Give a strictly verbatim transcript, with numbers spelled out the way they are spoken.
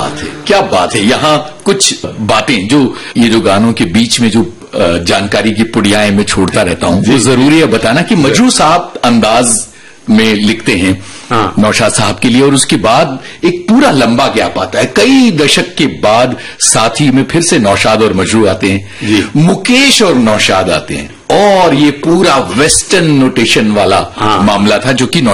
बात है, क्या बात है। यहाँ कुछ बातें जो ये जो गानों के बीच में जो जानकारी की पुड़ियाएं मैं छोड़ता रहता हूँ, वो जरूरी है बताना कि मजरू साहब अंदाज में लिखते हैं हाँ। नौशाद साहब के लिए, और उसके बाद एक पूरा लंबा गैप आता है। कई दशक के बाद साथी में फिर से नौशाद और मजरू आते हैं, मुकेश और नौशाद आते हैं, और ये पूरा वेस्टर्न नोटेशन वाला हाँ। मामला था जो कि